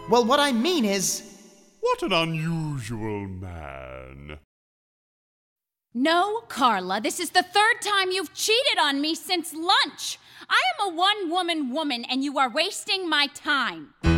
Well, what I mean is... What an unusual man. No, Carla, this is the third time you've cheated on me since lunch. I am a one-woman woman, and you are wasting my time.